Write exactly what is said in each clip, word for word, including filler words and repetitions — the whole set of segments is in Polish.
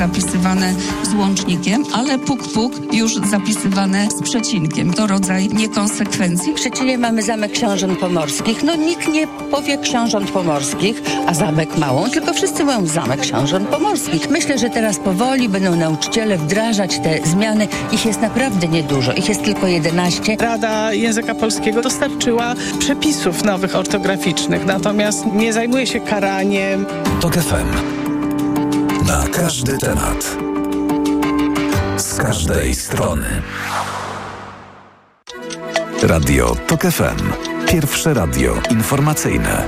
zapisywane z łącznikiem, ale puk-puk już zapisywane z przecinkiem. To rodzaj niekonsekwencji. W Szczecinie mamy Zamek Książąt Pomorskich. No nikt nie powie Książąt Pomorskich, a Zamek Małą, tylko wszyscy mówią Zamek Książąt Pomorskich. Myślę, że teraz powoli będą nauczyciele wdrażać te zmiany. Ich jest naprawdę niedużo. Ich jest tylko jedenaście. Rada Języka Polskiego dostarczyła przepisów nowych ortograficznych, natomiast nie zajmuje się karaniem. TOK F M. Na każdy temat. Z każdej strony. Radio TOK F M. Pierwsze radio informacyjne.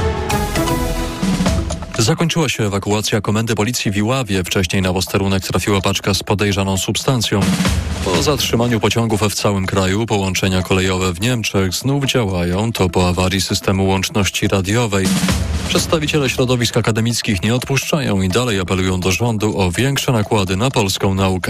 Zakończyła się ewakuacja komendy policji w Iławie. Wcześniej na posterunek trafiła paczka z podejrzaną substancją. Po zatrzymaniu pociągów w całym kraju połączenia kolejowe w Niemczech znów działają. To po awarii systemu łączności radiowej. Przedstawiciele środowisk akademickich nie odpuszczają i dalej apelują do rządu o większe nakłady na polską naukę.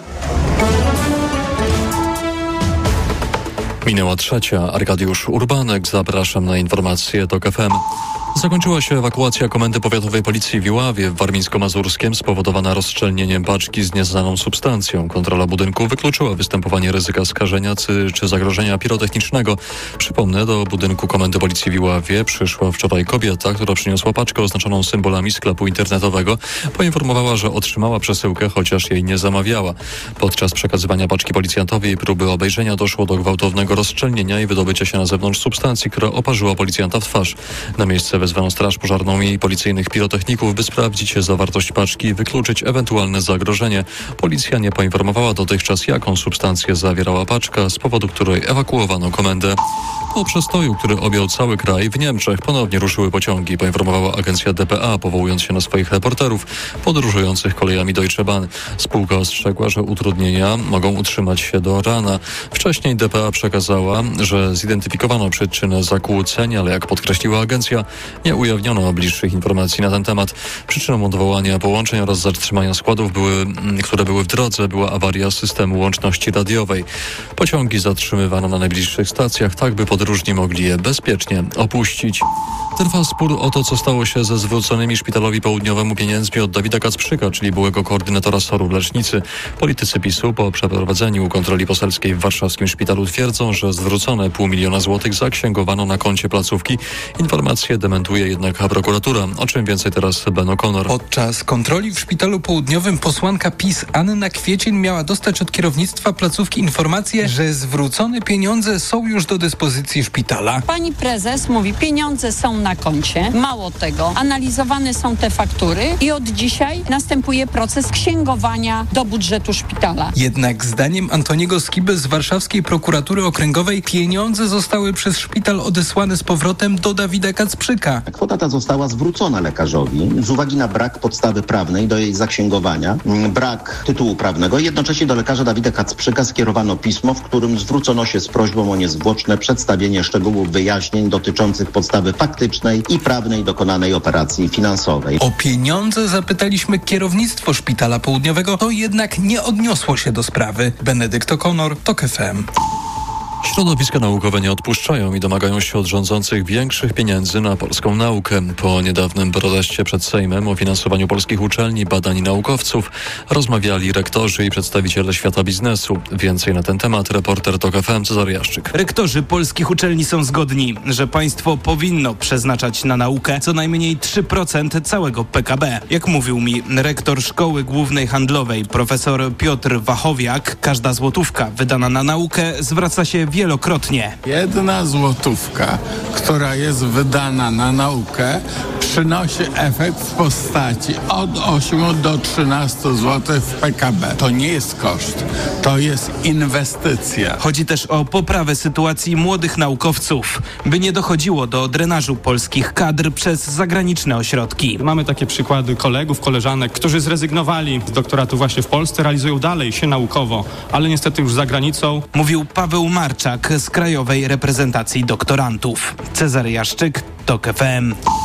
Minęła trzecia. Arkadiusz Urbanek. Zapraszam na informacje TOK F M. Zakończyła się ewakuacja Komendy Powiatowej Policji w Iławie w Warmińsko-Mazurskiem spowodowana rozszczelnieniem paczki z nieznaną substancją. Kontrola budynku wykluczyła występowanie ryzyka skażenia czy, czy zagrożenia pirotechnicznego. Przypomnę, do budynku Komendy Policji w Iławie przyszła wczoraj kobieta, która przyniosła paczkę oznaczoną symbolami sklepu internetowego. Poinformowała, że otrzymała przesyłkę, chociaż jej nie zamawiała. Podczas przekazywania paczki policjantowi i próby obejrzenia doszło do gwałtownego rozszczelnienia i wydobycia się na zewnątrz substancji, która oparzyła policjanta w twarz. Na miejsce wezwano straż pożarną i policyjnych pirotechników, by sprawdzić zawartość paczki i wykluczyć ewentualne zagrożenie. Policja nie poinformowała dotychczas, jaką substancję zawierała paczka, z powodu której ewakuowano komendę. Po przestoju, który objął cały kraj, w Niemczech ponownie ruszyły pociągi, poinformowała agencja D P A, powołując się na swoich reporterów podróżujących kolejami Deutsche Bahn. Spółka ostrzegła, że utrudnienia mogą utrzymać się do rana. Wcześniej D P A przekazała, że zidentyfikowano przyczynę zakłóceń, ale jak podkreśliła agencja, nie ujawniono bliższych informacji na ten temat. Przyczyną odwołania połączeń oraz zatrzymania składów, były, które były w drodze, była awaria systemu łączności radiowej. Pociągi zatrzymywano na najbliższych stacjach, tak by podróżni mogli je bezpiecznie opuścić. Trwa spór o to, co stało się ze zwróconymi Szpitalowi Południowemu pieniędzmi od Dawida Kacprzyka, czyli byłego koordynatora S O R-u w Lecznicy. Politycy PiS-u po przeprowadzeniu kontroli poselskiej w warszawskim szpitalu twierdzą, że zwrócone pół miliona złotych zaksięgowano na koncie placówki. Informacje dementuje jednak prokuratura. O czym więcej teraz Ben O'Connor. Podczas kontroli w Szpitalu Południowym posłanka PiS Anna Kwiecień miała dostać od kierownictwa placówki informację, że zwrócone pieniądze są już do dyspozycji szpitala. Pani prezes mówi, pieniądze są na koncie. Mało tego, analizowane są te faktury i od dzisiaj następuje proces księgowania do budżetu szpitala. Jednak zdaniem Antoniego Skiby z warszawskiej prokuratury okręgowej pieniądze zostały przez szpital odesłane z powrotem do Dawida Kacprzyka. Kwota ta została zwrócona lekarzowi z uwagi na brak podstawy prawnej do jej zaksięgowania, brak tytułu prawnego. Jednocześnie do lekarza Dawida Kacprzyka skierowano pismo, w którym zwrócono się z prośbą o niezwłoczne przedstawienie szczegółów wyjaśnień dotyczących podstawy faktycznej i prawnej dokonanej operacji finansowej. O pieniądze zapytaliśmy kierownictwo Szpitala Południowego, to jednak nie odniosło się do sprawy. Benedykt O'Connor, TOK F M. Środowiska naukowe nie odpuszczają i domagają się od rządzących większych pieniędzy na polską naukę. Po niedawnym proteście przed Sejmem o finansowaniu polskich uczelni, badań i naukowców rozmawiali rektorzy i przedstawiciele świata biznesu. Więcej na ten temat reporter TOK F M Cezary Jaszczyk. Rektorzy polskich uczelni są zgodni, że państwo powinno przeznaczać na naukę co najmniej trzy procent całego P K B. Jak mówił mi rektor Szkoły Głównej Handlowej profesor Piotr Wachowiak, każda złotówka wydana na naukę zwraca się wielokrotnie. Jedna złotówka, która jest wydana na naukę, przynosi efekt w postaci od ośmiu do trzynastu złotych w P K B. To nie jest koszt, to jest inwestycja. Chodzi też o poprawę sytuacji młodych naukowców, by nie dochodziło do drenażu polskich kadr przez zagraniczne ośrodki. Mamy takie przykłady kolegów, koleżanek, którzy zrezygnowali z doktoratu właśnie w Polsce, realizują dalej się naukowo, ale niestety już za granicą. Mówił Paweł Marczak z Krajowej Reprezentacji Doktorantów. Cezary Jaszczyk, TOK F M.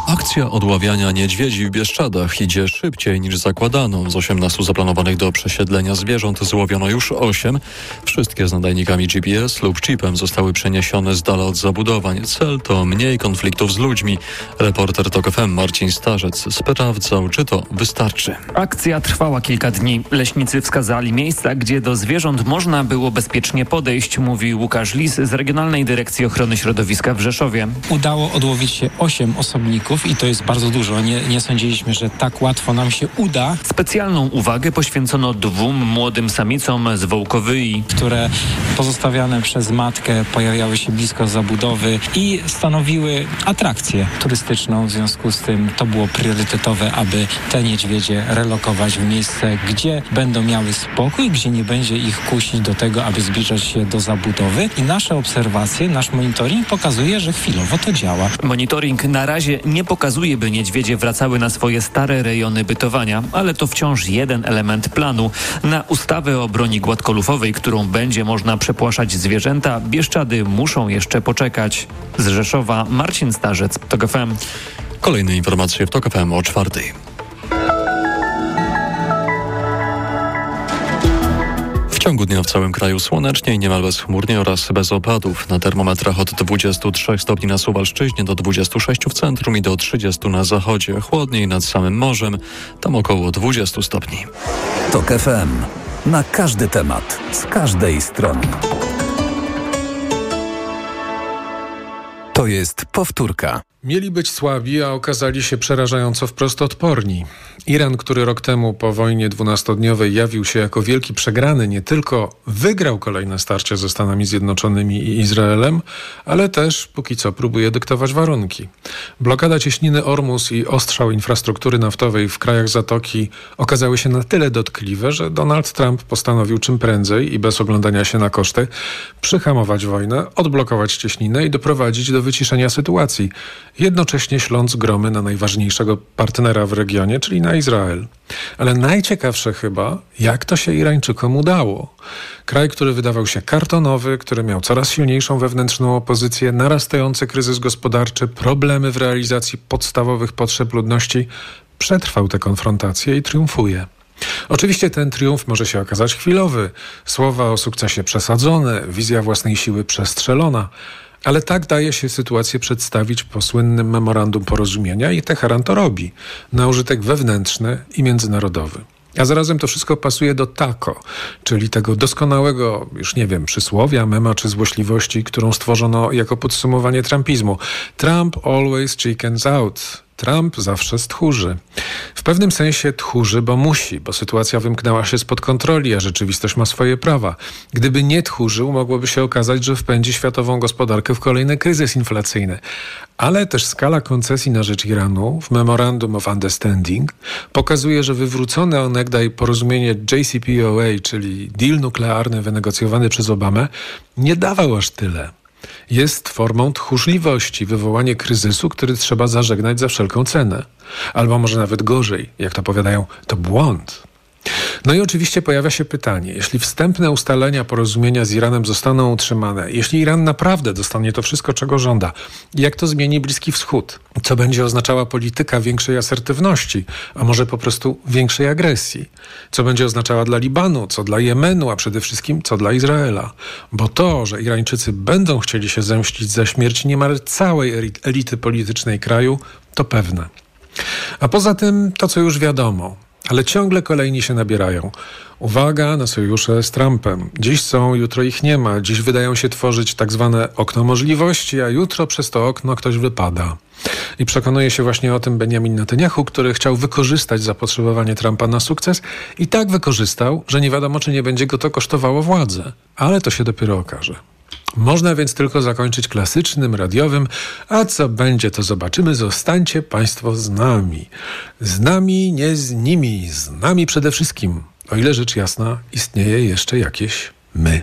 Akcja odławiania niedźwiedzi w Bieszczadach idzie szybciej niż zakładano. Z osiemnastu zaplanowanych do przesiedlenia zwierząt złowiono już osiem. Wszystkie z nadajnikami G P S lub chipem zostały przeniesione z dala od zabudowań. Cel to mniej konfliktów z ludźmi. Reporter TOK F M Marcin Starzec sprawdzał, czy to wystarczy. Akcja trwała kilka dni. Leśnicy wskazali miejsca, gdzie do zwierząt można było bezpiecznie podejść, mówi Łukasz Lis z Regionalnej Dyrekcji Ochrony Środowiska w Rzeszowie. Udało odłowić się osiem osobników i to jest bardzo dużo. Nie, nie sądziliśmy, że tak łatwo nam się uda. Specjalną uwagę poświęcono dwóm młodym samicom z Wołkowyi, które pozostawiane przez matkę pojawiały się blisko zabudowy i stanowiły atrakcję turystyczną. W związku z tym to było priorytetowe, aby te niedźwiedzie relokować w miejsce, gdzie będą miały spokój, gdzie nie będzie ich kusić do tego, aby zbliżać się do zabudowy. I nasze obserwacje, nasz monitoring pokazuje, że chwilowo to działa. Monitoring na razie nie pokazuje, by niedźwiedzie wracały na swoje stare rejony bytowania, ale to wciąż jeden element planu. Na ustawę o broni gładkolufowej, którą będzie można przepłaszać zwierzęta, Bieszczady muszą jeszcze poczekać. Z Rzeszowa Marcin Starzec, TOK F M. Kolejne informacje w TOK F M o czwartej. W ciągu dnia w całym kraju słonecznie i niemal bezchmurnie oraz bez opadów. Na termometrach od dwudziestu trzech stopni na Suwalszczyźnie do dwudziestu sześciu w centrum i do trzydziestu na zachodzie. Chłodniej nad samym morzem, tam około dwudziestu stopni. TOK F M. Na każdy temat, z każdej strony. To jest powtórka. Mieli być słabi, a okazali się przerażająco wprost odporni. Iran, który rok temu po wojnie dwunastodniowej jawił się jako wielki przegrany, nie tylko wygrał kolejne starcie ze Stanami Zjednoczonymi i Izraelem, ale też póki co próbuje dyktować warunki. Blokada cieśniny Ormus i ostrzał infrastruktury naftowej w krajach Zatoki okazały się na tyle dotkliwe, że Donald Trump postanowił czym prędzej i bez oglądania się na koszty przyhamować wojnę, odblokować cieśninę i doprowadzić do wyciszenia sytuacji, jednocześnie śląc gromy na najważniejszego partnera w regionie, czyli na Izrael. Ale najciekawsze chyba, jak to się Irańczykom udało. Kraj, który wydawał się kartonowy, który miał coraz silniejszą wewnętrzną opozycję, narastający kryzys gospodarczy, problemy w realizacji podstawowych potrzeb ludności, przetrwał tę konfrontację i triumfuje. Oczywiście ten triumf może się okazać chwilowy, słowa o sukcesie przesadzone, wizja własnej siły przestrzelona, ale tak daje się sytuację przedstawić po słynnym memorandum porozumienia i Teheran to robi, na użytek wewnętrzny i międzynarodowy. A zarazem to wszystko pasuje do tako, czyli tego doskonałego, już nie wiem, przysłowia, mema czy złośliwości, którą stworzono jako podsumowanie trumpizmu. Trump always chickens out. Trump zawsze stchórzy. W pewnym sensie tchórzy, bo musi, bo sytuacja wymknęła się spod kontroli, a rzeczywistość ma swoje prawa. Gdyby nie tchórzył, mogłoby się okazać, że wpędzi światową gospodarkę w kolejny kryzys inflacyjny. Ale też skala koncesji na rzecz Iranu w Memorandum of Understanding pokazuje, że wywrócone onegdaj porozumienie J C P O A, czyli deal nuklearny wynegocjowany przez Obamę, nie dawał aż tyle. Jest formą tchórzliwości, wywołanie kryzysu, który trzeba zażegnać za wszelką cenę. Albo może nawet gorzej, jak to powiadają, to błąd. No i oczywiście pojawia się pytanie, jeśli wstępne ustalenia porozumienia z Iranem zostaną utrzymane, jeśli Iran naprawdę dostanie to wszystko, czego żąda, jak to zmieni Bliski Wschód? Co będzie oznaczała polityka większej asertywności, a może po prostu większej agresji? Co będzie oznaczała dla Libanu, co dla Jemenu, a przede wszystkim co dla Izraela? Bo to, że Irańczycy będą chcieli się zemścić za śmierć niemal całej elity politycznej kraju, to pewne. A poza tym to, co już wiadomo, ale ciągle kolejni się nabierają. Uwaga na sojusze z Trumpem. Dziś są, jutro ich nie ma. Dziś wydają się tworzyć tak zwane okno możliwości, a jutro przez to okno ktoś wypada. I przekonuje się właśnie o tym Benjamin Netanyahu, który chciał wykorzystać zapotrzebowanie Trumpa na sukces i tak wykorzystał, że nie wiadomo, czy nie będzie go to kosztowało władzę. Ale to się dopiero okaże. Można więc tylko zakończyć klasycznym, radiowym, a co będzie, to zobaczymy. Zostańcie Państwo z nami. Z nami, nie z nimi. Z nami przede wszystkim. O ile rzecz jasna, istnieje jeszcze jakieś my.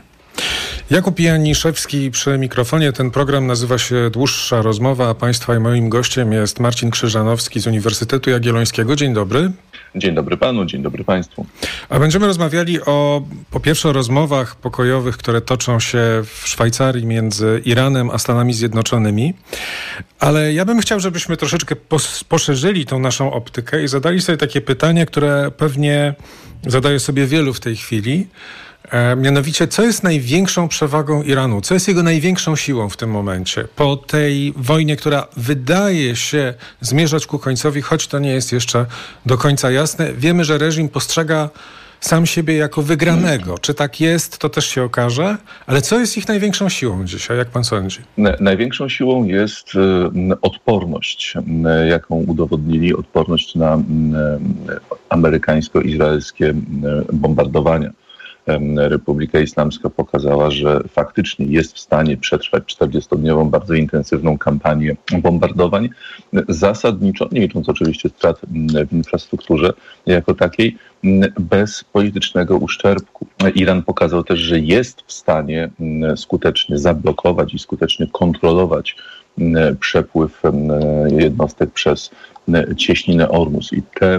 Jakub Janiszewski przy mikrofonie. Ten program nazywa się Dłuższa Rozmowa, a Państwa i moim gościem jest Marcin Krzyżanowski z Uniwersytetu Jagiellońskiego. Dzień dobry. Dzień dobry panu, dzień dobry państwu. A będziemy rozmawiali o, po pierwsze o rozmowach pokojowych, które toczą się w Szwajcarii między Iranem a Stanami Zjednoczonymi, ale ja bym chciał, żebyśmy troszeczkę pos- poszerzyli tą naszą optykę i zadali sobie takie pytanie, które pewnie zadaje sobie wielu w tej chwili. E, mianowicie, co jest największą przewagą Iranu? Co jest jego największą siłą w tym momencie? Po tej wojnie, która wydaje się zmierzać ku końcowi, choć to nie jest jeszcze do końca jasne. Wiemy, że reżim postrzega sam siebie jako wygranego. Czy tak jest, to też się okaże. Ale co jest ich największą siłą dzisiaj, jak pan sądzi? Największą siłą jest odporność, jaką udowodnili, odporność na amerykańsko-izraelskie bombardowania. Republika Islamska pokazała, że faktycznie jest w stanie przetrwać czterdziestodniową, bardzo intensywną kampanię bombardowań. Zasadniczo, nie licząc oczywiście strat w infrastrukturze jako takiej, bez politycznego uszczerbku. Iran pokazał też, że jest w stanie skutecznie zablokować i skutecznie kontrolować przepływ jednostek przez cieśninę Ormus. I te,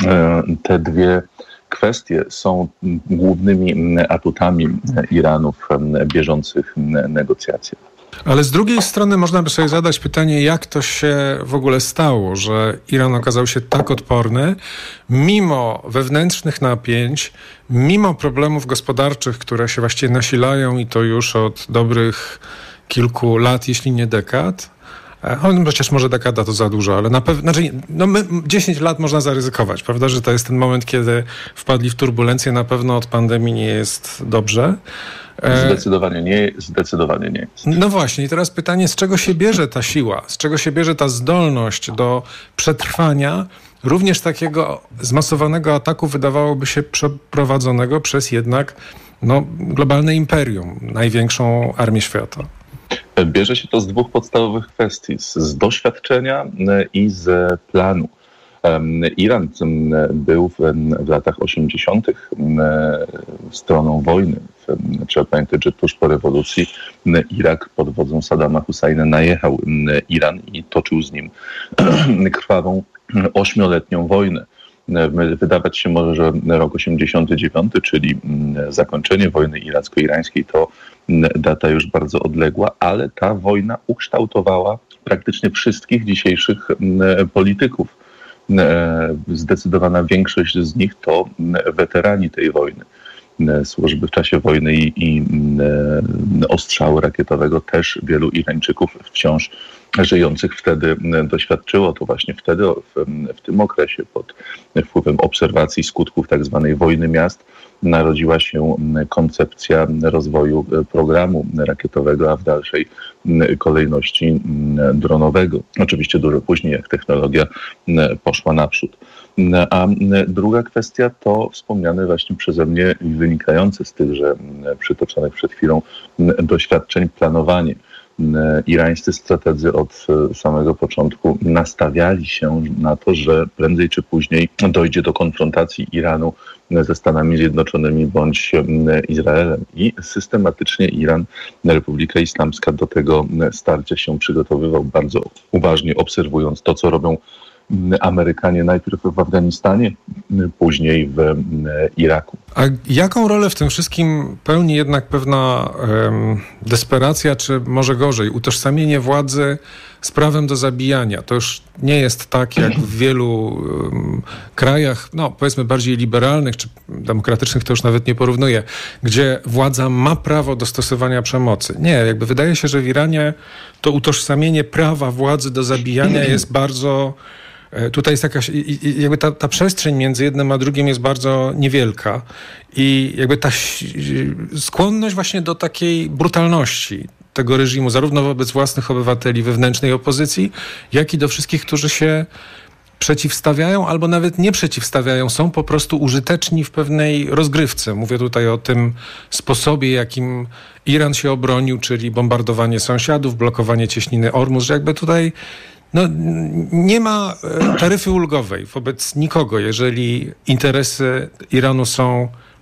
te dwie kwestie są głównymi atutami Iranu w bieżących negocjacjach. Ale z drugiej strony można by sobie zadać pytanie, jak to się w ogóle stało, że Iran okazał się tak odporny, mimo wewnętrznych napięć, mimo problemów gospodarczych, które się właściwie nasilają i to już od dobrych kilku lat, jeśli nie dekad. On przecież może dekada to za dużo, ale na pewno, znaczy, no my, dziesięć lat można zaryzykować, prawda, że to jest ten moment, kiedy wpadli w turbulencję, na pewno od pandemii nie jest dobrze. Zdecydowanie nie, zdecydowanie nie jest. No właśnie, i teraz pytanie, z czego się bierze ta siła, z czego się bierze ta zdolność do przetrwania również takiego zmasowanego ataku, wydawałoby się przeprowadzonego przez jednak no, globalne imperium, największą armię świata. Bierze się to z dwóch podstawowych kwestii, z doświadczenia i z planu. Iran był w, w latach osiemdziesiątych stroną wojny. Trzeba pamiętać, że tuż po rewolucji Irak pod wodzą Saddama Husajna najechał Iran i toczył z nim krwawą ośmioletnią wojnę. Wydawać się może, że rok osiemdziesiąty dziewiąty, czyli zakończenie wojny iracko-irańskiej, to data już bardzo odległa, ale ta wojna ukształtowała praktycznie wszystkich dzisiejszych polityków. Zdecydowana większość z nich to weterani tej wojny. Służby w czasie wojny i, i ostrzału rakietowego też wielu Irańczyków wciąż żyjących wtedy doświadczyło. To właśnie wtedy, w, w tym okresie, pod wpływem obserwacji skutków tak zwanej wojny miast, narodziła się koncepcja rozwoju programu rakietowego, a w dalszej kolejności dronowego. Oczywiście dużo później, jak technologia poszła naprzód. A druga kwestia to wspomniane właśnie przeze mnie i wynikające z tychże przytoczonych przed chwilą doświadczeń planowanie. Irańscy strategzy od samego początku nastawiali się na to, że prędzej czy później dojdzie do konfrontacji Iranu ze Stanami Zjednoczonymi bądź Izraelem. I systematycznie Iran, Republika Islamska do tego starcia się przygotowywał, bardzo uważnie obserwując to, co robią Amerykanie najpierw w Afganistanie, później w Iraku. A jaką rolę w tym wszystkim pełni jednak pewna um, desperacja, czy może gorzej, utożsamienie władzy z prawem do zabijania? To już nie jest tak, jak w wielu um, krajach, no powiedzmy bardziej liberalnych czy demokratycznych, to już nawet nie porównuję, gdzie władza ma prawo do stosowania przemocy. Nie, jakby wydaje się, że w Iranie to utożsamienie prawa władzy do zabijania jest bardzo... Tutaj jest jakaś, jakby ta, ta przestrzeń między jednym a drugim jest bardzo niewielka i jakby ta skłonność właśnie do takiej brutalności tego reżimu, zarówno wobec własnych obywateli wewnętrznej opozycji, jak i do wszystkich, którzy się przeciwstawiają albo nawet nie przeciwstawiają, są po prostu użyteczni w pewnej rozgrywce. Mówię tutaj o tym sposobie, jakim Iran się obronił, czyli bombardowanie sąsiadów, blokowanie cieśniny Ormus, że jakby tutaj no, nie ma taryfy ulgowej wobec nikogo, jeżeli interesy Iranu są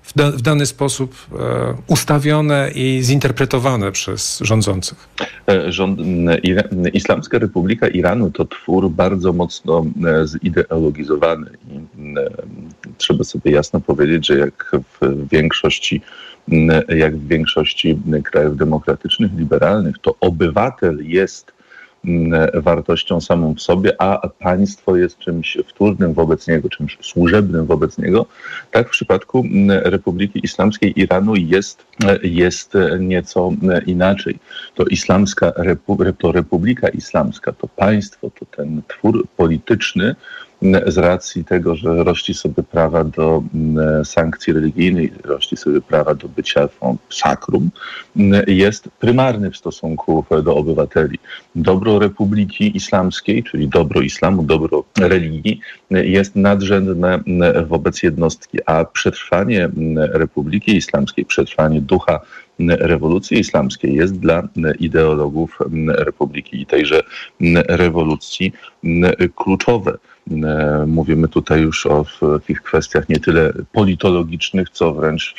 w, da, w dany sposób e, ustawione i zinterpretowane przez rządzących? Rząd, Islamska Republika Iranu to twór bardzo mocno zideologizowany i trzeba sobie jasno powiedzieć, że jak w większości jak w większości krajów demokratycznych, liberalnych, to obywatel jest wartością samą w sobie, a państwo jest czymś wtórnym wobec niego, czymś służebnym wobec niego. Tak w przypadku Republiki Islamskiej Iranu jest, jest nieco inaczej. To islamska to Republika Islamska, to państwo, to ten twór polityczny z racji tego, że rości sobie prawa do sankcji religijnej, rości sobie prawa do bycia sakrum, jest prymarny w stosunku do obywateli. Dobro Republiki Islamskiej, czyli dobro islamu, dobro religii jest nadrzędne wobec jednostki, a przetrwanie Republiki Islamskiej, przetrwanie ducha rewolucji islamskiej jest dla ideologów Republiki i tejże rewolucji kluczowe. Mówimy tutaj już o tych kwestiach nie tyle politologicznych, co wręcz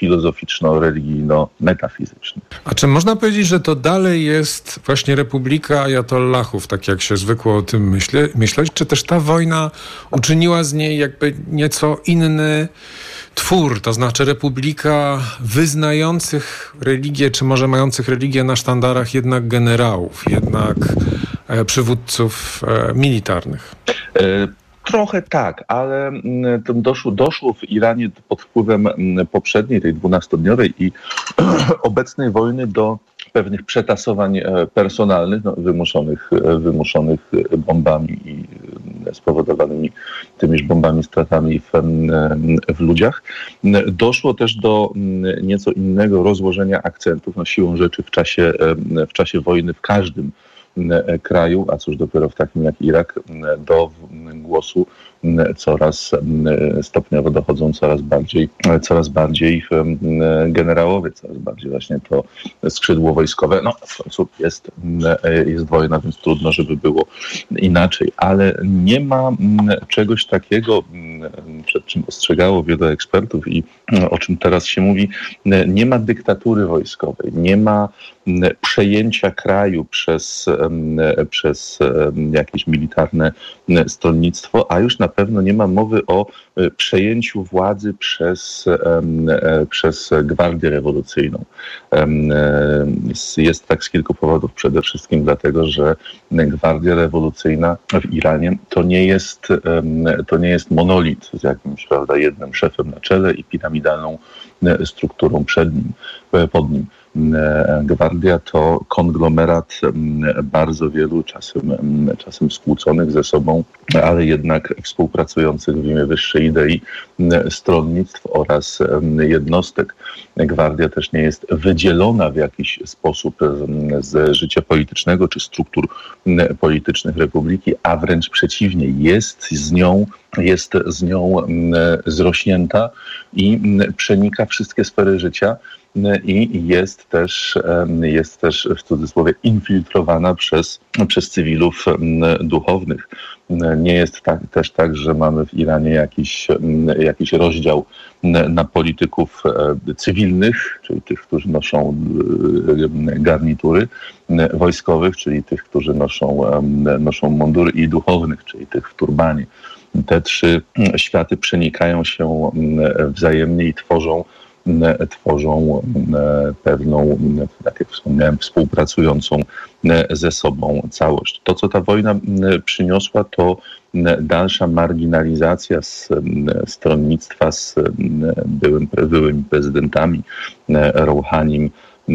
filozoficzno-religijno-metafizycznych. A czy można powiedzieć, że to dalej jest właśnie Republika Ajatollahów, tak jak się zwykło o tym myśle, myśleć, czy też ta wojna uczyniła z niej jakby nieco inny twór, to znaczy republika wyznających religię, czy może mających religię na sztandarach jednak generałów, jednak e, przywódców e, militarnych? Trochę tak, ale doszło, doszło w Iranie pod wpływem poprzedniej, tej dwunastodniowej i obecnej wojny do pewnych przetasowań personalnych, no, wymuszonych, wymuszonych bombami i spowodowanymi tymiż bombami stratami w, w ludziach. Doszło też do nieco innego rozłożenia akcentów, no, siłą rzeczy w czasie, w czasie wojny w każdym kraju, a cóż dopiero w takim jak Irak, do głosu coraz stopniowo dochodzą coraz bardziej, coraz bardziej generałowie, coraz bardziej właśnie to skrzydło wojskowe. No w końcu jest, jest wojna, więc trudno, żeby było inaczej, ale nie ma czegoś takiego, przed czym ostrzegało wielu ekspertów i o czym teraz się mówi, nie ma dyktatury wojskowej, nie ma przejęcia kraju przez, przez jakieś militarne stronnictwo, a już na pewno nie ma mowy o przejęciu władzy przez, przez Gwardię Rewolucyjną. Jest tak z kilku powodów. Przede wszystkim dlatego, że Gwardia Rewolucyjna w Iranie to nie jest, to nie jest monolit z jakimś, prawda, jednym szefem na czele i piramidalną strukturą przed nim, pod nim. Gwardia to konglomerat bardzo wielu, czasem, czasem skłóconych ze sobą, ale jednak współpracujących w imię wyższej idei stronnictw oraz jednostek. Gwardia też nie jest wydzielona w jakiś sposób z życia politycznego czy struktur politycznych republiki, a wręcz przeciwnie, jest z nią, jest z nią zrośnięta i przenika wszystkie sfery życia. I jest też, jest też w cudzysłowie infiltrowana przez, przez cywilów duchownych. Nie jest tak, też tak, że mamy w Iranie jakiś, jakiś rozdział na polityków cywilnych, czyli tych, którzy noszą garnitury, wojskowych, czyli tych, którzy noszą, noszą mundury, i duchownych, czyli tych w turbanie. Te trzy światy przenikają się wzajemnie i tworzą tworzą pewną, tak jak wspomniałem, współpracującą ze sobą całość. To, co ta wojna przyniosła, to dalsza marginalizacja z stronnictwa z byłym, byłymi prezydentami Rouhanim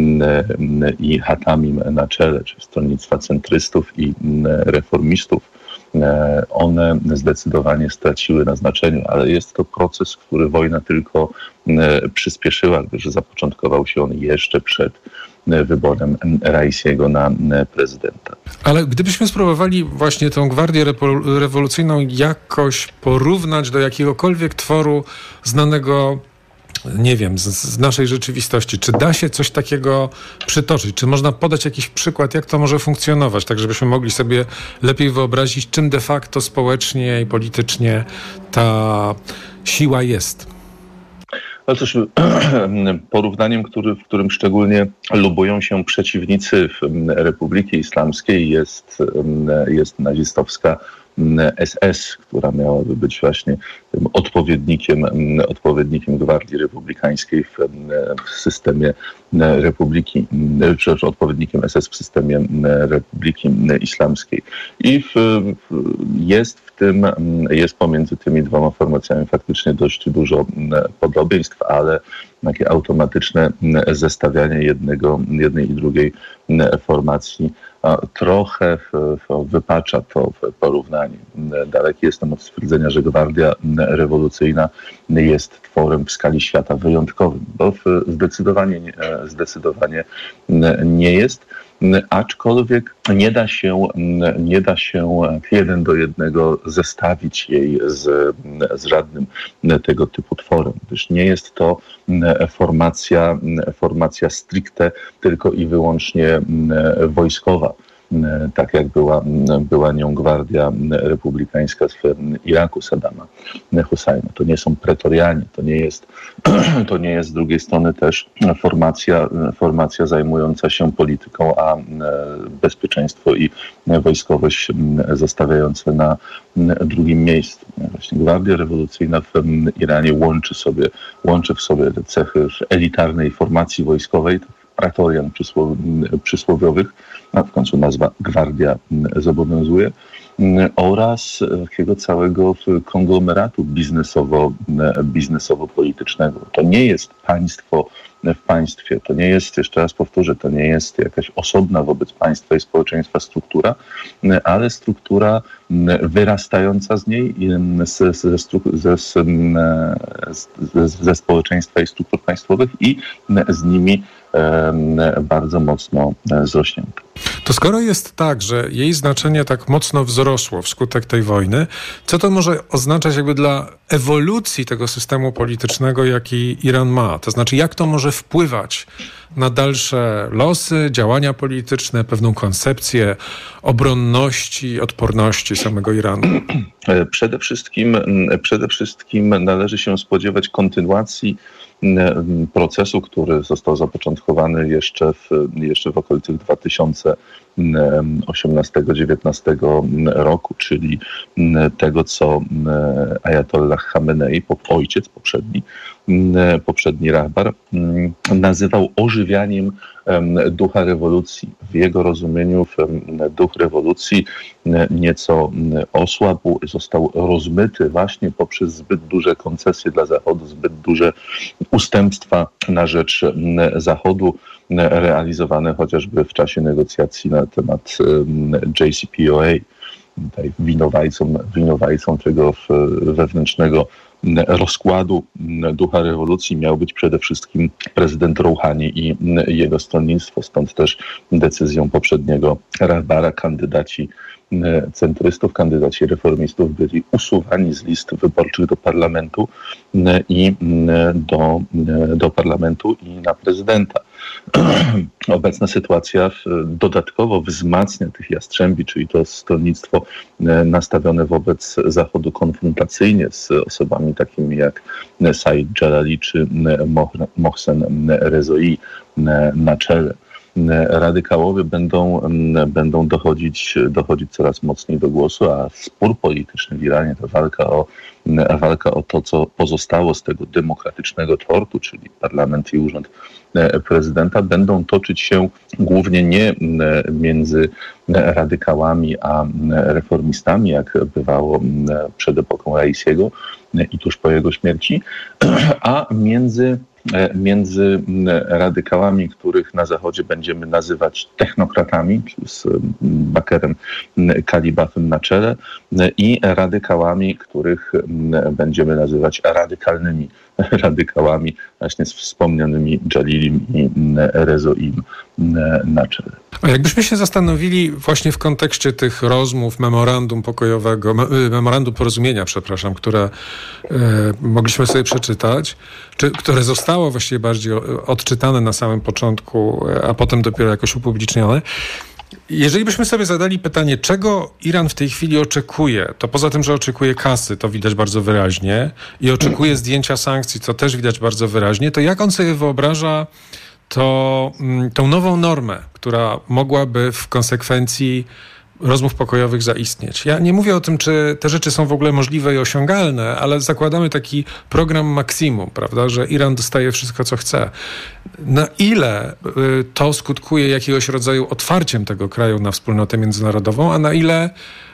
i Hatamim na czele, czy stronnictwa centrystów i reformistów. One zdecydowanie straciły na znaczeniu, ale jest to proces, który wojna tylko przyspieszyła, gdyż zapoczątkował się on jeszcze przed wyborem Raisiego na prezydenta. Ale gdybyśmy spróbowali właśnie tą Gwardię Rewolucyjną jakoś porównać do jakiegokolwiek tworu znanego, nie wiem, z, z naszej rzeczywistości, czy da się coś takiego przytoczyć? Czy można podać jakiś przykład, jak to może funkcjonować, tak żebyśmy mogli sobie lepiej wyobrazić, czym de facto społecznie i politycznie ta siła jest? No cóż, porównaniem, który, w którym szczególnie lubują się przeciwnicy Republiki Islamskiej jest, jest nazistowska S S, która miałaby być właśnie tym odpowiednikiem, odpowiednikiem Gwardii Republikańskiej w, w systemie Republiki, przepraszam, odpowiednikiem S S w systemie Republiki Islamskiej. I w, jest w tym, jest pomiędzy tymi dwoma formacjami faktycznie dość dużo podobieństw, ale takie automatyczne zestawianie jednego, jednej i drugiej formacji trochę wypacza to porównanie. Daleki jestem od stwierdzenia, że Gwardia Rewolucyjna jest tworem w skali świata wyjątkowym, bo zdecydowanie, zdecydowanie nie jest, aczkolwiek nie da się, nie da się jeden do jednego zestawić jej z, z żadnym tego typu tworem, gdyż nie jest to formacja, formacja stricte tylko i wyłącznie wojskowa, tak jak była, była nią Gwardia Republikańska w Iraku Saddama Husajna. To nie są pretorianie, to nie jest, to nie jest z drugiej strony też formacja, formacja zajmująca się polityką, a bezpieczeństwo i wojskowość zostawiające na drugim miejscu. Właśnie Gwardia Rewolucyjna w Iranie łączy sobie, łączy w sobie te cechy elitarnej formacji wojskowej, pretorian przysłowiowych, a w końcu nazwa Gwardia zobowiązuje, oraz takiego całego konglomeratu biznesowo, biznesowo-politycznego. To nie jest państwo w państwie, to nie jest, jeszcze raz powtórzę, to nie jest jakaś osobna wobec państwa i społeczeństwa struktura, ale struktura wyrastająca z niej, ze, ze, ze, ze, ze społeczeństwa i struktur państwowych i z nimi bardzo mocno zrośnięta. To skoro jest tak, że jej znaczenie tak mocno wzrosło wskutek tej wojny, co to może oznaczać jakby dla ewolucji tego systemu politycznego, jaki Iran ma? To znaczy, jak to może wpływać na dalsze losy, działania polityczne, pewną koncepcję obronności, odporności samego Iranu? Przede wszystkim, przede wszystkim należy się spodziewać kontynuacji procesu, który został zapoczątkowany jeszcze w, jeszcze w okolicach dwa tysiące osiemnastego dziewiętnastego roku, czyli tego, co Ajatollah Chamenei, ojciec poprzedni, poprzedni Rahbar, nazywał ożywianiem ducha rewolucji. W jego rozumieniu duch rewolucji nieco osłabł, został rozmyty właśnie poprzez zbyt duże koncesje dla Zachodu, zbyt duże ustępstwa na rzecz Zachodu, realizowane chociażby w czasie negocjacji na temat J C P O A. Tutaj winowajcą, winowajcą tego wewnętrznego rozkładu ducha rewolucji miał być przede wszystkim prezydent Rouhani i jego stronnictwo. Stąd też decyzją poprzedniego Rahbara kandydaci centrystów, kandydaci reformistów byli usuwani z list wyborczych do parlamentu i do, do parlamentu i na prezydenta. Obecna sytuacja dodatkowo wzmacnia tych jastrzębi, czyli to stronnictwo nastawione wobec Zachodu konfrontacyjnie z osobami takimi jak Said Jalali czy Mohsen Rezoi na czele. Radykałowie będą, będą dochodzić, dochodzić coraz mocniej do głosu, a spór polityczny w Iranie, to walka o, walka o to, co pozostało z tego demokratycznego tortu, czyli parlament i urząd prezydenta, będą toczyć się głównie nie między radykałami a reformistami, jak bywało przed epoką Raisiego i tuż po jego śmierci, a między między radykałami, których na Zachodzie będziemy nazywać technokratami, z Bakerem Kalibafem na czele, i radykałami, których będziemy nazywać radykalnymi radykałami, właśnie z wspomnianymi Jalilim i Rezoim na czele. A jakbyśmy się zastanowili właśnie w kontekście tych rozmów, memorandum pokojowego, memorandum porozumienia, przepraszam, które e, mogliśmy sobie przeczytać, czy, które zostało właściwie bardziej odczytane na samym początku, a potem dopiero jakoś upublicznione. Jeżeli byśmy sobie zadali pytanie, czego Iran w tej chwili oczekuje, to poza tym, że oczekuje kasy, to widać bardzo wyraźnie, i oczekuje zdjęcia sankcji, co też widać bardzo wyraźnie, to jak on sobie wyobraża to, tą nową normę, która mogłaby w konsekwencji rozmów pokojowych zaistnieć. Ja nie mówię o tym, czy te rzeczy są w ogóle możliwe i osiągalne, ale zakładamy taki program maksimum, prawda, że Iran dostaje wszystko, co chce. Na ile to skutkuje jakiegoś rodzaju otwarciem tego kraju na wspólnotę międzynarodową, a na ile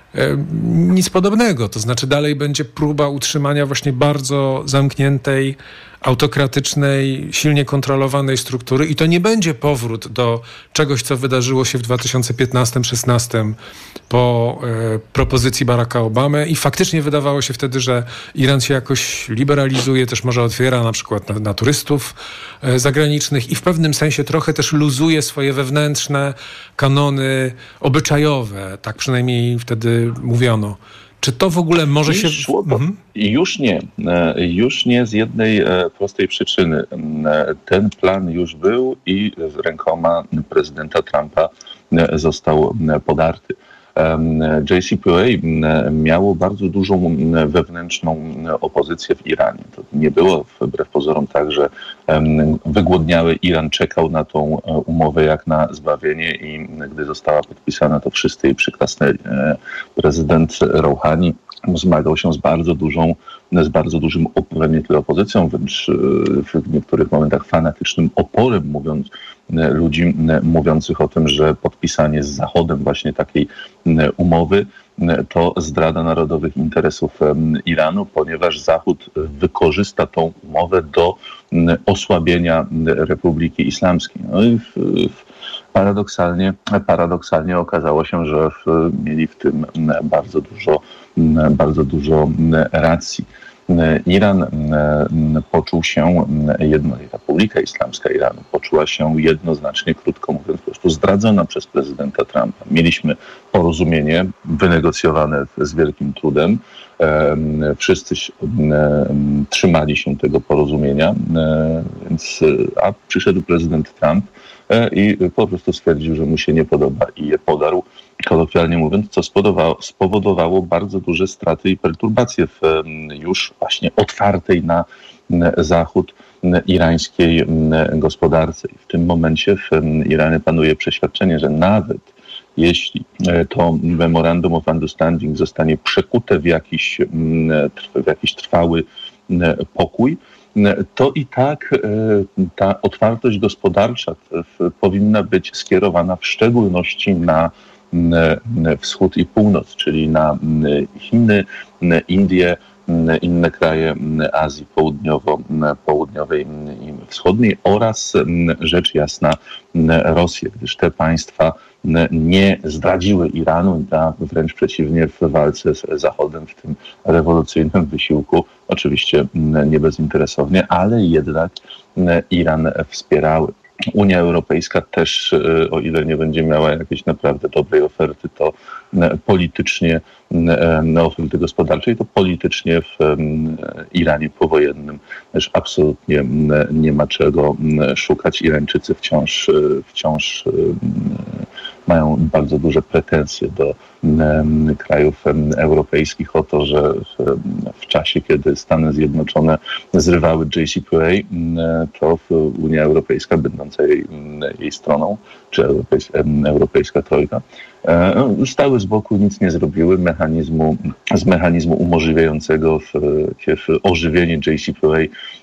nic podobnego. To znaczy dalej będzie próba utrzymania właśnie bardzo zamkniętej, autokratycznej, silnie kontrolowanej struktury i to nie będzie powrót do czegoś, co wydarzyło się w dwa tysiące piętnastym szesnastym po e, propozycji Baracka Obamy i faktycznie wydawało się wtedy, że Iran się jakoś liberalizuje, też może otwiera na przykład na, na turystów e, zagranicznych i w pewnym sensie trochę też luzuje swoje wewnętrzne kanony obyczajowe. Tak przynajmniej wtedy mówiono. Czy to w ogóle może się... Szło to. Mhm. Już nie. Już nie z jednej prostej przyczyny. Ten plan już był i z rękoma prezydenta Trumpa został podarty. J C P A miało bardzo dużą wewnętrzną opozycję w Iranie. To nie było wbrew pozorom tak, że wygłodniały Iran czekał na tą umowę jak na zbawienie i gdy została podpisana, to wszyscy jej przyklasnęli. Prezydent Rouhani zmagał się z bardzo dużą, z bardzo dużym, nie tyle opozycją, wręcz w niektórych momentach fanatycznym oporem, mówiąc, ludzi mówiących o tym, że podpisanie z Zachodem właśnie takiej umowy to zdrada narodowych interesów Iranu, ponieważ Zachód wykorzysta tą umowę do osłabienia Republiki Islamskiej. No i w, w paradoksalnie, paradoksalnie okazało się, że w, mieli w tym bardzo dużo, bardzo dużo racji. Iran poczuł się, jedno, Republika Islamska Iranu poczuła się jednoznacznie, krótko mówiąc, po prostu zdradzona przez prezydenta Trumpa. Mieliśmy porozumienie wynegocjowane z wielkim trudem. Wszyscy trzymali się tego porozumienia, więc, a przyszedł prezydent Trump i po prostu stwierdził, że mu się nie podoba i je podarł, kolokwialnie mówiąc, co spowodowało, spowodowało bardzo duże straty i perturbacje w już właśnie otwartej na Zachód irańskiej gospodarce. I w tym momencie w Iranie panuje przeświadczenie, że nawet jeśli to Memorandum of Understanding zostanie przekute w jakiś, w jakiś trwały pokój, to i tak ta otwartość gospodarcza powinna być skierowana w szczególności na wschód i północ, czyli na Chiny, Indie, inne kraje Azji Południowo, Południowej i Wschodniej oraz rzecz jasna Rosję, gdyż te państwa nie zdradziły Iranu, a wręcz przeciwnie w walce z Zachodem, w tym rewolucyjnym wysiłku, oczywiście nie bezinteresownie, ale jednak Iran wspierały. Unia Europejska też, o ile nie będzie miała jakiejś naprawdę dobrej oferty, to politycznie, oferty gospodarczej, to politycznie w Iranie powojennym też absolutnie nie ma czego szukać. Irańczycy wciąż, wciąż mają bardzo duże pretensje do krajów europejskich o to, że w czasie, kiedy Stany Zjednoczone zrywały J C P A, to Unia Europejska, będąca jej, jej stroną, czy Europejska, Europejska Trojka, stały z boku, nic nie zrobiły. Mechanizmu, z mechanizmu umożliwiającego w, w ożywienie J C P A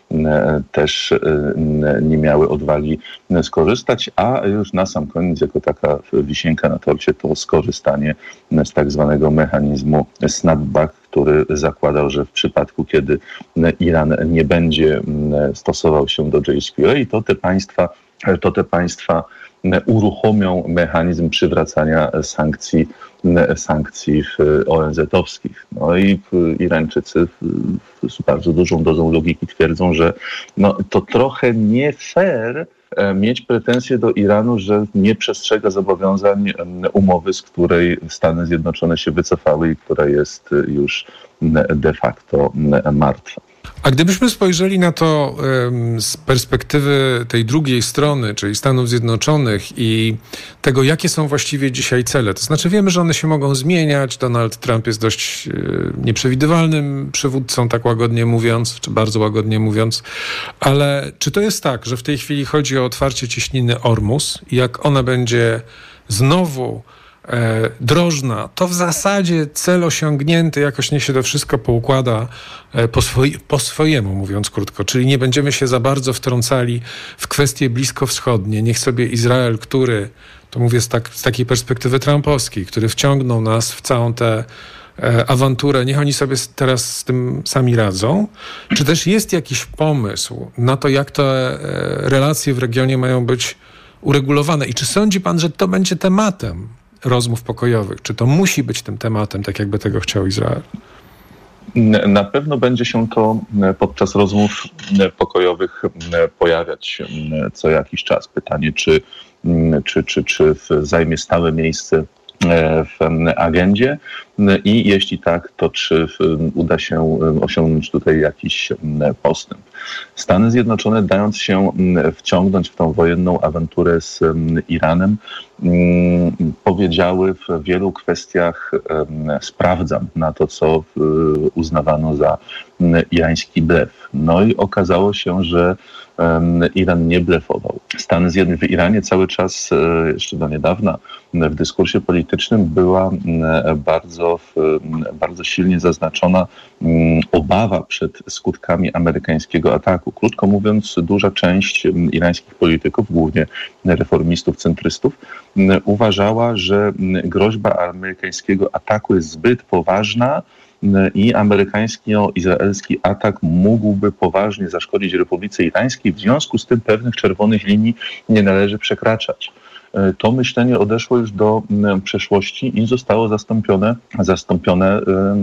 też nie miały odwagi skorzystać, a już na sam koniec, jako taka wisienka na torcie, to skorzystanie z tak zwanego mechanizmu snapback, który zakładał, że w przypadku, kiedy Iran nie będzie stosował się do J C P A, to te państwa, to te państwa uruchomią mechanizm przywracania sankcji, sankcji O N Z-owskich. No i Irańczycy z bardzo dużą dozą logiki twierdzą, że no, to trochę nie fair mieć pretensje do Iranu, że nie przestrzega zobowiązań umowy, z której Stany Zjednoczone się wycofały i która jest już de facto martwa. A gdybyśmy spojrzeli na to um, z perspektywy tej drugiej strony, czyli Stanów Zjednoczonych i tego, jakie są właściwie dzisiaj cele, to znaczy wiemy, że one się mogą zmieniać. Donald Trump jest dość y, nieprzewidywalnym przywódcą, tak łagodnie mówiąc, czy bardzo łagodnie mówiąc, ale czy to jest tak, że w tej chwili chodzi o otwarcie cieśniny Ormus i jak ona będzie znowu E, drożna, to w zasadzie cel osiągnięty, jakoś niech się to wszystko poukłada e, po, swoi, po swojemu, mówiąc krótko, czyli nie będziemy się za bardzo wtrącali w kwestie bliskowschodnie. Niech sobie Izrael, który, to mówię z, tak, z takiej perspektywy trumpowskiej, który wciągnął nas w całą tę e, awanturę, niech oni sobie teraz z tym sami radzą. Czy też jest jakiś pomysł na to, jak te e, relacje w regionie mają być uregulowane i czy sądzi pan, że to będzie tematem rozmów pokojowych? Czy to musi być tym tematem, tak jakby tego chciał Izrael? Na pewno będzie się to podczas rozmów pokojowych pojawiać co jakiś czas. Pytanie, czy, czy, czy, czy zajmie stałe miejsce w agendzie i jeśli tak, to czy uda się osiągnąć tutaj jakiś postęp. Stany Zjednoczone, dając się wciągnąć w tą wojenną awanturę z Iranem, powiedziały w wielu kwestiach sprawdzam na to, co uznawano za irański blef. No i okazało się, że Iran nie blefował. Stany Zjednoczone w Iranie cały czas, jeszcze do niedawna, w dyskursie politycznym była bardzo, bardzo silnie zaznaczona obawa przed skutkami amerykańskiego ataku. Krótko mówiąc, duża część irańskich polityków, głównie reformistów, centrystów, uważała, że groźba amerykańskiego ataku jest zbyt poważna i amerykańsko-izraelski atak mógłby poważnie zaszkodzić Republice Irańskiej. W związku z tym pewnych czerwonych linii nie należy przekraczać. To myślenie odeszło już do przeszłości i zostało zastąpione, zastąpione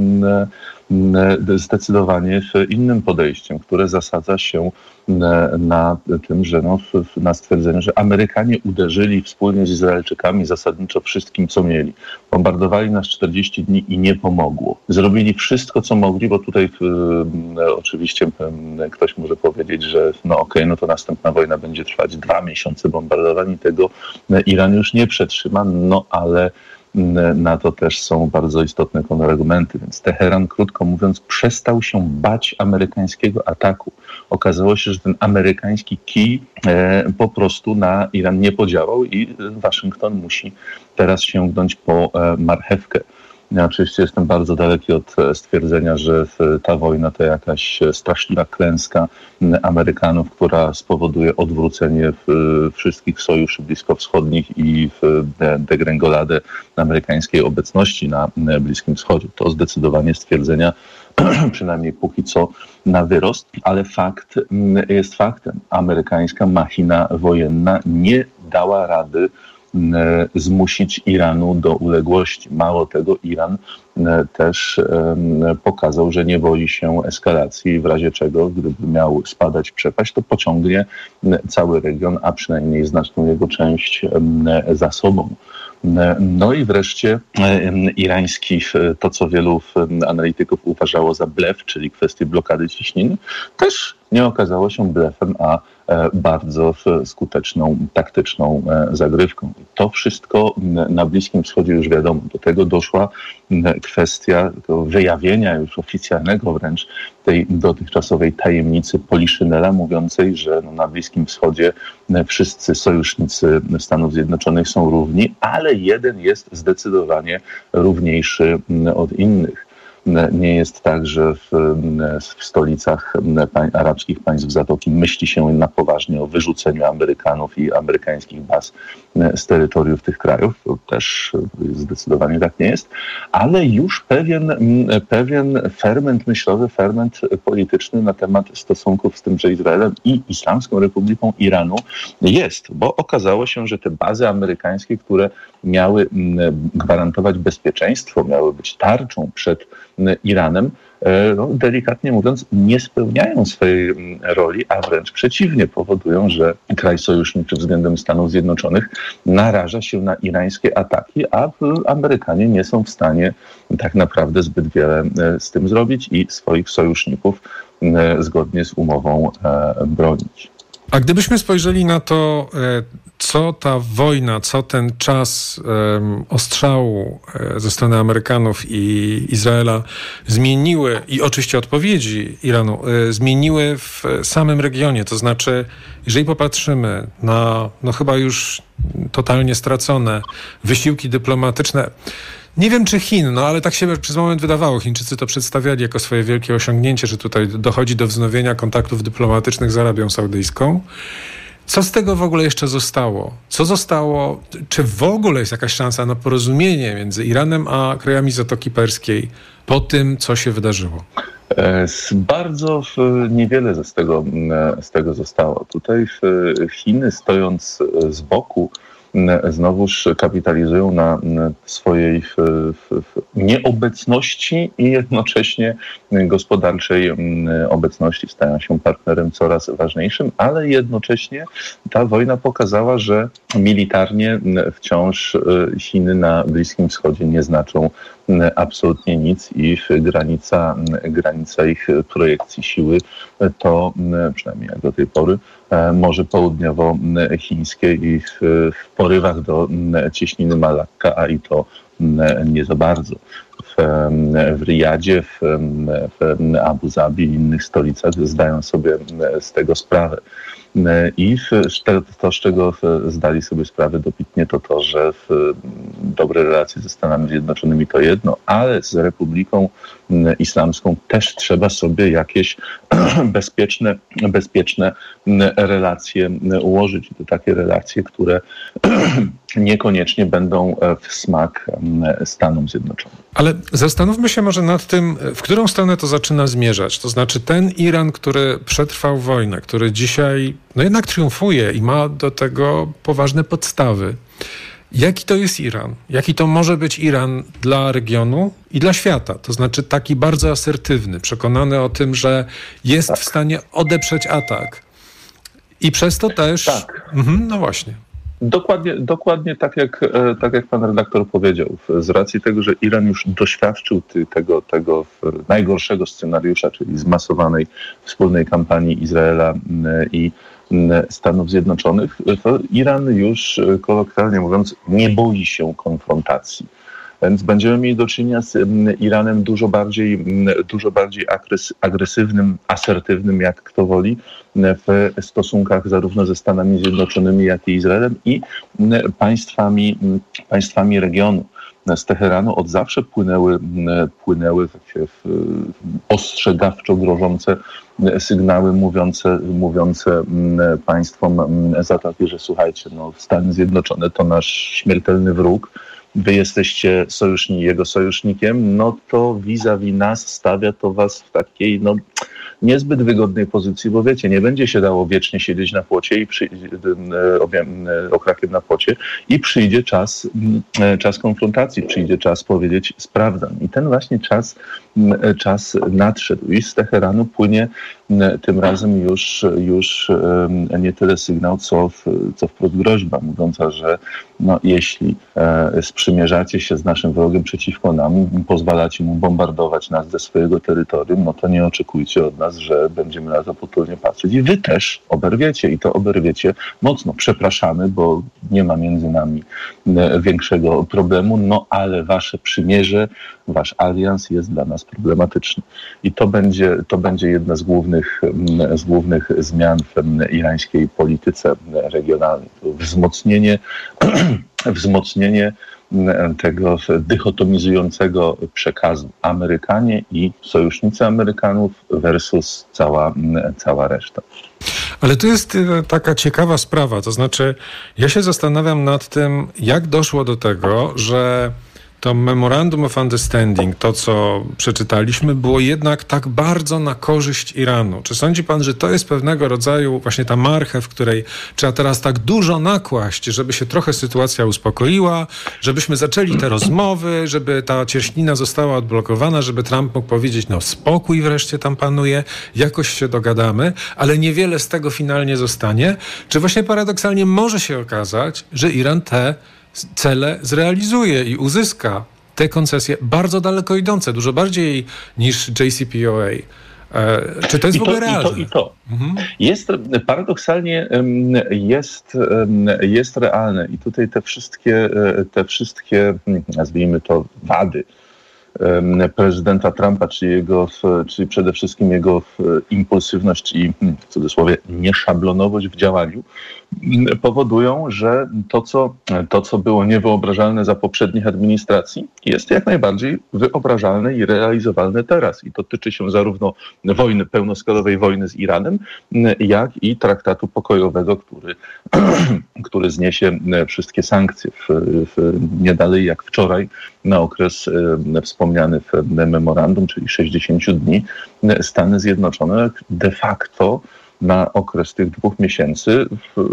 zdecydowanie innym podejściem, które zasadza się na tym, że no, na stwierdzeniu, że Amerykanie uderzyli wspólnie z Izraelczykami zasadniczo wszystkim, co mieli. Bombardowali nas czterdzieści dni i nie pomogło. Zrobili wszystko, co mogli, bo tutaj e, oczywiście e, ktoś może powiedzieć, że no okej, okay, no to następna wojna będzie trwać dwa miesiące bombardowań i tego Iran już nie przetrzyma, no ale na to też są bardzo istotne kontrargumenty. Więc Teheran, krótko mówiąc, przestał się bać amerykańskiego ataku. Okazało się, że ten amerykański kij e, po prostu na Iran nie podziałał i Waszyngton musi teraz sięgnąć po e, marchewkę. Ja oczywiście jestem bardzo daleki od stwierdzenia, że ta wojna to jakaś straszliwa klęska Amerykanów, która spowoduje odwrócenie wszystkich sojuszy bliskowschodnich i degrengoladę amerykańskiej obecności na Bliskim Wschodzie. To zdecydowanie stwierdzenia, przynajmniej póki co, na wyrost, ale fakt jest faktem. Amerykańska machina wojenna nie dała rady zmusić Iranu do uległości. Mało tego, Iran też pokazał, że nie boi się eskalacji i w razie czego, gdyby miał spadać przepaść, to pociągnie cały region, a przynajmniej znaczną jego część za sobą. No i wreszcie irański, to co wielu analityków uważało za blef, czyli kwestię blokady ciśniny, też nie okazało się blefem, a bardzo skuteczną, taktyczną zagrywką. To wszystko na Bliskim Wschodzie już wiadomo. Do tego doszła kwestia wyjawienia już oficjalnego wręcz tej dotychczasowej tajemnicy Poliszynela, mówiącej, że no na Bliskim Wschodzie wszyscy sojusznicy Stanów Zjednoczonych są równi, ale jeden jest zdecydowanie równiejszy od innych. Nie jest tak, że w, w stolicach pań, arabskich państw Zatoki myśli się na poważnie o wyrzuceniu Amerykanów i amerykańskich baz z terytoriów tych krajów. To też zdecydowanie tak nie jest. Ale już pewien, pewien ferment myślowy, ferment polityczny na temat stosunków z tymże Izraelem i Islamską Republiką Iranu jest. Bo okazało się, że te bazy amerykańskie, które miały gwarantować bezpieczeństwo, miały być tarczą przed Iranem, no, delikatnie mówiąc, nie spełniają swojej roli, a wręcz przeciwnie, powodują, że kraj sojuszniczy względem Stanów Zjednoczonych naraża się na irańskie ataki, a Amerykanie nie są w stanie tak naprawdę zbyt wiele z tym zrobić i swoich sojuszników zgodnie z umową bronić. A gdybyśmy spojrzeli na to, co ta wojna, co ten czas um, ostrzału ze strony Amerykanów i Izraela zmieniły, i oczywiście odpowiedzi Iranu, zmieniły w samym regionie. To znaczy, jeżeli popatrzymy na, no chyba już totalnie stracone wysiłki dyplomatyczne, nie wiem czy Chin, no ale tak się przez moment wydawało. Chińczycy to przedstawiali jako swoje wielkie osiągnięcie, że tutaj dochodzi do wznowienia kontaktów dyplomatycznych z Arabią Saudyjską. Co z tego w ogóle jeszcze zostało? Co zostało? Czy w ogóle jest jakaś szansa na porozumienie między Iranem a krajami Zatoki Perskiej po tym, co się wydarzyło? Bardzo niewiele z tego, z tego zostało. Tutaj Chiny, stojąc z boku, znowuż kapitalizują na swojej nieobecności i jednocześnie gospodarczej obecności, stają się partnerem coraz ważniejszym, ale jednocześnie ta wojna pokazała, że militarnie wciąż Chiny na Bliskim Wschodzie nie znaczą absolutnie nic i granica, granica ich projekcji siły to przynajmniej jak do tej pory Morze Południowochińskie i w, w porywach do cieśniny Malakka, a i to nie za bardzo. W, w Riyadzie, w, w Abu Zabi i innych stolicach zdają sobie z tego sprawę. I to, z czego zdali sobie sprawę dobitnie, to to, że dobre relacje ze Stanami Zjednoczonymi to jedno, ale z Republiką Islamską też trzeba sobie jakieś bezpieczne, bezpieczne relacje ułożyć. I to takie relacje, które niekoniecznie będą w smak Stanom Zjednoczonym. Ale zastanówmy się może nad tym, w którą stronę to zaczyna zmierzać. To znaczy ten Iran, który przetrwał wojnę, który dzisiaj no jednak triumfuje i ma do tego poważne podstawy. Jaki to jest Iran? Jaki to może być Iran dla regionu i dla świata? To znaczy taki bardzo asertywny, przekonany o tym, że jest tak w stanie odeprzeć atak. I przez to też... Tak. Mhm, no właśnie. Dokładnie, dokładnie tak, jak, tak jak pan redaktor powiedział. Z racji tego, że Iran już doświadczył tego, tego najgorszego scenariusza, czyli zmasowanej wspólnej kampanii Izraela i Stanów Zjednoczonych, to Iran już, kolokwialnie mówiąc, nie boi się konfrontacji. Więc będziemy mieli do czynienia z Iranem dużo bardziej, dużo bardziej agresywnym, asertywnym, jak kto woli, w stosunkach zarówno ze Stanami Zjednoczonymi, jak i Izraelem i państwami, państwami regionu. Z Teheranu od zawsze płynęły, płynęły takie ostrzegawczo grożące sygnały mówiące, mówiące państwom Zatoki, że słuchajcie, no Stany Zjednoczone to nasz śmiertelny wróg, wy jesteście sojusznik, jego sojusznikiem, no to vis-a-vis nas stawia to was w takiej no, niezbyt wygodnej pozycji, bo wiecie, nie będzie się dało wiecznie siedzieć na płocie i przy, okrakiem na płocie i przyjdzie czas, czas konfrontacji, przyjdzie czas powiedzieć sprawdzam. I ten właśnie czas, czas nadszedł i z Teheranu płynie tym razem już, już nie tyle sygnał, co, co wprost groźba, mówiąca, że no, jeśli sprzymierzacie się z naszym wrogiem przeciwko nam, pozwalacie mu bombardować nas ze swojego terytorium, no to nie oczekujcie od nas, że będziemy na to potulnie patrzeć. I wy też oberwiecie i to oberwiecie mocno. Przepraszamy, bo nie ma między nami większego problemu, no ale wasze przymierze, wasz alians jest dla nas problematyczny. I to będzie, to będzie jedna z głównych, z głównych zmian w irańskiej polityce regionalnej. To wzmocnienie, wzmocnienie tego dychotomizującego przekazu Amerykanie i sojusznicy Amerykanów versus cała, cała reszta. Ale tu jest taka ciekawa sprawa, to znaczy ja się zastanawiam nad tym, jak doszło do tego, że to Memorandum of Understanding, to co przeczytaliśmy, było jednak tak bardzo na korzyść Iranu. Czy sądzi pan, że to jest pewnego rodzaju właśnie ta marchew, w której trzeba teraz tak dużo nakłaść, żeby się trochę sytuacja uspokoiła, żebyśmy zaczęli te rozmowy, żeby ta cieśnina została odblokowana, żeby Trump mógł powiedzieć, no spokój wreszcie tam panuje, jakoś się dogadamy, ale niewiele z tego finalnie zostanie? Czy właśnie paradoksalnie może się okazać, że Iran te cele zrealizuje i uzyska te koncesje bardzo daleko idące, dużo bardziej niż J C P O A. E, czy to jest I w ogóle to, realne? I to, i to. Mhm. Jest, paradoksalnie jest, jest realne i tutaj te wszystkie, te wszystkie, nazwijmy to, wady prezydenta Trumpa, czyli, jego, czyli przede wszystkim jego impulsywność i w cudzysłowie nieszablonowość w działaniu powodują, że to co, to, co było niewyobrażalne za poprzednich administracji, jest jak najbardziej wyobrażalne i realizowalne teraz. I to tyczy się zarówno wojny, pełnoskalowej wojny z Iranem, jak i traktatu pokojowego, który, który zniesie wszystkie sankcje. W, w, nie dalej jak wczoraj na okres wspomniany w memorandum, czyli sześćdziesiąt dni, Stany Zjednoczone de facto na okres tych dwóch miesięcy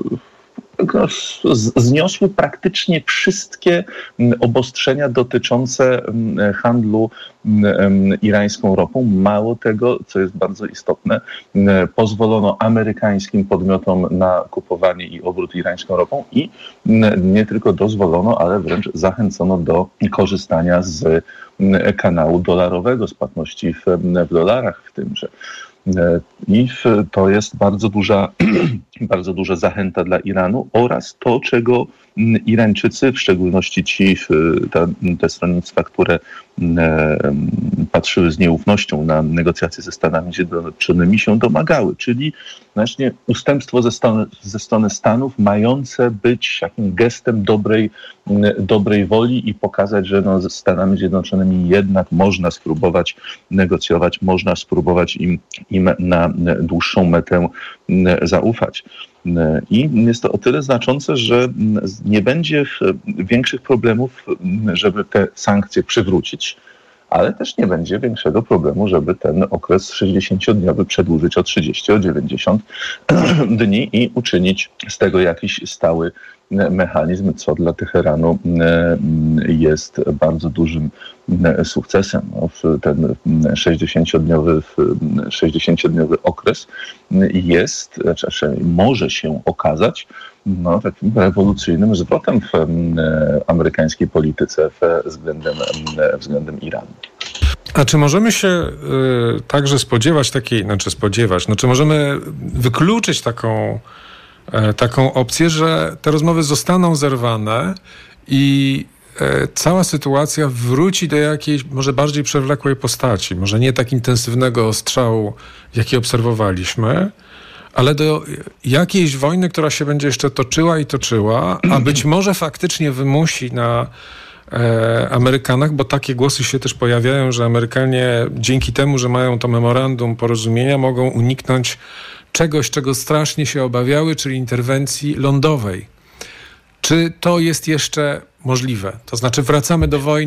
no, zniosły praktycznie wszystkie obostrzenia dotyczące handlu irańską ropą. Mało tego, co jest bardzo istotne, pozwolono amerykańskim podmiotom na kupowanie i obrót irańską ropą i nie tylko dozwolono, ale wręcz zachęcono do korzystania z kanału dolarowego, z płatności w, w dolarach w tymże. I to jest bardzo duża, bardzo duża zachęta dla Iranu oraz to, czego Irańczycy, w szczególności ci, te, te stronnictwa, które patrzyły z nieufnością na negocjacje ze Stanami Zjednoczonymi, się domagały, czyli właśnie ustępstwo ze strony, ze strony Stanów mające być takim gestem dobrej, dobrej woli i pokazać, że no, ze Stanami Zjednoczonymi jednak można spróbować negocjować, można spróbować im, im na dłuższą metę zaufać. I jest to o tyle znaczące, że nie będzie większych problemów, żeby te sankcje przywrócić, ale też nie będzie większego problemu, żeby ten okres sześćdziesięciodniowy przedłużyć o trzydzieści, o dziewięćdziesiąt dni i uczynić z tego jakiś stały mechanizm, co dla Teheranu jest bardzo dużym sukcesem. Ten sześćdziesięciodniowy, sześćdziesięciodniowy okres jest, znaczy może się okazać no, takim rewolucyjnym zwrotem w amerykańskiej polityce względem, względem Iranu. A czy możemy się y, także spodziewać takiej, znaczy spodziewać, no czy możemy wykluczyć taką taką opcję, że te rozmowy zostaną zerwane i e, cała sytuacja wróci do jakiejś może bardziej przewlekłej postaci, może nie tak intensywnego ostrzału, jaki obserwowaliśmy, ale do jakiejś wojny, która się będzie jeszcze toczyła i toczyła, a być może faktycznie wymusi na e, Amerykanach, bo takie głosy się też pojawiają, że Amerykanie dzięki temu, że mają to memorandum porozumienia, mogą uniknąć czegoś, czego strasznie się obawiały, czyli interwencji lądowej. Czy to jest jeszcze możliwe? To znaczy wracamy do wojny